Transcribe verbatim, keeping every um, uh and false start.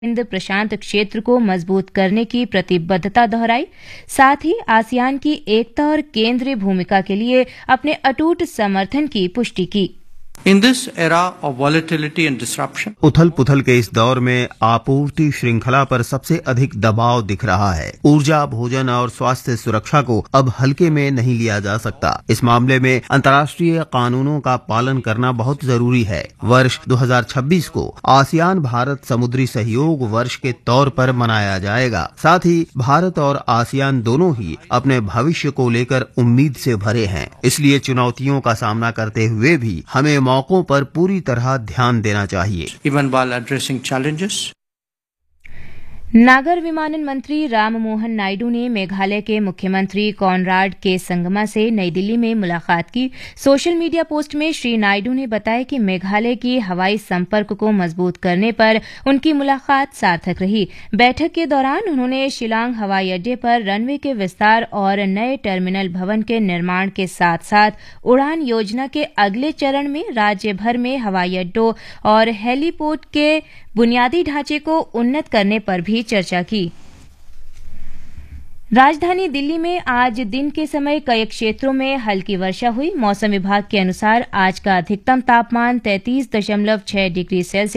हिंद प्रशांत क्षेत्र को मजबूत करने की प्रतिबद्धता दोहराई। साथ ही आसियान की एकता और केंद्रीय भूमिका के लिए अपने अटूट समर्थन की पुष्टि की। In this era of volatility and disruption, उथल पुथल के इस दौर में आपूर्ति श्रृंखला पर सबसे अधिक दबाव दिख रहा है। ऊर्जा, भोजन और स्वास्थ्य सुरक्षा को अब हल्के में नहीं लिया जा सकता। इस मामले में अंतर्राष्ट्रीय कानूनों का पालन करना बहुत जरूरी है। वर्ष दो हज़ार छब्बीस को आसियान भारत समुद्री सहयोग वर्ष के तौर पर मनाया जाएगा। साथ ही भारत और आसियान दोनों ही अपने भविष्य को लेकर उम्मीद से भरे हैं। इसलिए चुनौतियों का सामना करते हुए भी हमें मौकों पर पूरी तरह ध्यान देना चाहिए। even while addressing challenges. नागर विमानन मंत्री राममोहन नायडू ने मेघालय के मुख्यमंत्री कॉनराड के संगमा से नई दिल्ली में मुलाकात की। सोशल मीडिया पोस्ट में श्री नायडू ने बताया कि मेघालय की हवाई संपर्क को मजबूत करने पर उनकी मुलाकात सार्थक रही। बैठक के दौरान उन्होंने शिलांग हवाई अड्डे पर रनवे के विस्तार और नए टर्मिनल भवन के निर्माण के साथ साथ उड़ान योजना के अगले चरण में राज्य भर में हवाई अड्डों और हेलीपोर्ट के बुनियादी ढांचे को उन्नत करने पर भी चर्चा की। राजधानी दिल्ली में आज दिन के समय कई क्षेत्रों में हल्की वर्षा हुई। मौसम विभाग के अनुसार आज का अधिकतम तापमान तैंतीस दशमलव छह डिग्री सेल्सियस